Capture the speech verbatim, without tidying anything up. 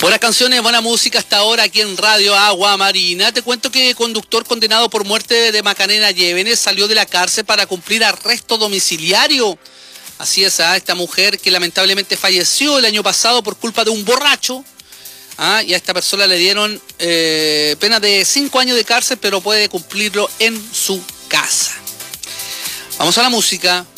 Buenas canciones, buena música hasta ahora aquí en Radio Agua Marina. Te cuento que el conductor condenado por muerte de Macarena Llévenes salió de la cárcel para cumplir arresto domiciliario. Así es, ¿ah? Esta mujer que lamentablemente falleció el año pasado por culpa de un borracho. ¿Ah? Y a esta persona le dieron eh, pena de cinco años de cárcel, pero puede cumplirlo en su casa. Vamos a la música.